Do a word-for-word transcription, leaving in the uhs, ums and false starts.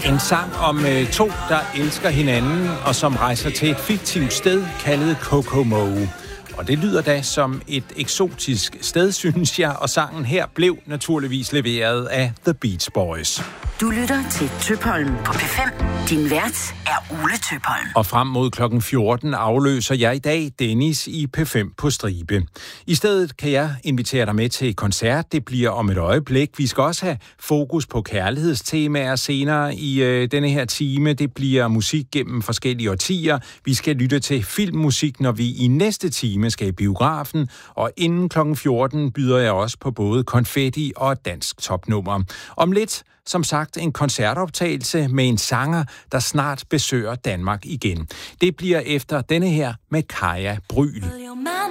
En sang om øh, to, der elsker hinanden, og som rejser til et fiktivt sted, kaldet Kokomo. Og det lyder da som et eksotisk sted, synes jeg, og sangen her blev naturligvis leveret af The Beach Boys. Du lytter til Tøpholm på P fem. Din vært er Ole Tøpholm. Og frem mod klokken fjorten afløser jeg i dag Dennis i P fem på stribe. I stedet kan jeg invitere dig med til koncert. Det bliver om et øjeblik. Vi skal også have fokus på kærlighedstemaer senere i øh, denne her time. Det bliver musik gennem forskellige årtier. Vi skal lytte til filmmusik, når vi i næste time skal i biografen. Og inden klokken fjorten byder jeg også på både konfetti og dansk topnummer. Om lidt, som sagt, en koncertoptagelse med en sanger, der snart besøger Danmark igen. Det bliver efter denne her med Kaja Bryl.